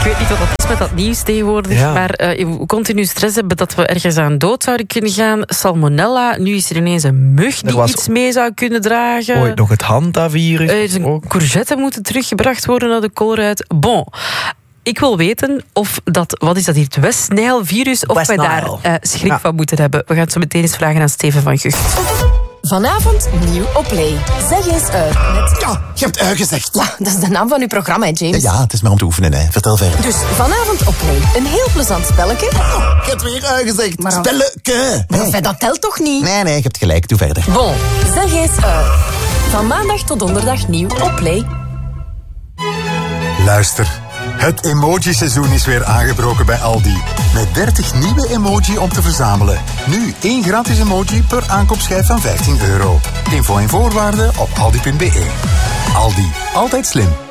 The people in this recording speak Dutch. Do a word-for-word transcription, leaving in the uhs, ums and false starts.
weet niet wat dat is met dat nieuws tegenwoordig, ja. maar uh, continu stress hebben dat we ergens aan dood zouden kunnen gaan. Salmonella, nu is er ineens een mug die was... iets mee zou kunnen dragen. Ooit nog het hantavirus. Uh, zijn courgetten moeten teruggebracht worden naar de koolruit. Bon... Ik wil weten of dat, wat is dat hier, het West-Nijl-virus, of West wij daar uh, schrik ja. van moeten hebben. We gaan het zo meteen eens vragen aan Steven van Gucht. Vanavond nieuw op Play. Zeg eens uit. Met... Ja, je hebt ui gezegd. Ja, dat is de naam van uw programma, hè, James. Ja, het is maar om te oefenen, hè. Vertel verder. Dus vanavond op Play. Een heel plezant spelletje. Oh, je hebt weer ui gezegd. Maar spelleke. Maar hey. dat telt toch niet? Nee, nee, je hebt gelijk. Doe verder. Bon, zeg eens uit. Van maandag tot donderdag nieuw op Play. Luister. Het emoji-seizoen is weer aangebroken bij Aldi. Met dertig nieuwe emoji om te verzamelen. Nu één gratis emoji per aankoopschijf van vijftien euro. Info en voorwaarden op aldi punt be. Aldi, altijd slim.